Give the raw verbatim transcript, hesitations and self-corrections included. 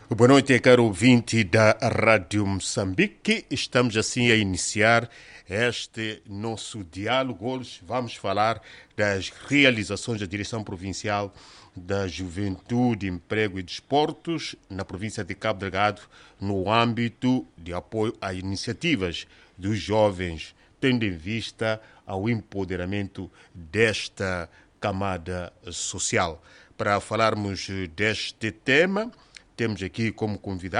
Boa noite, caro ouvinte da Rádio Moçambique. Estamos assim a iniciar este nosso diálogo. Hoje vamos falar das realizações da Direção Provincial da Juventude, Emprego e Desportos na província de Cabo Delgado no âmbito de apoio a iniciativas dos jovens, tendo em vista ao empoderamento desta camada social. Para falarmos deste tema, temos aqui como convidado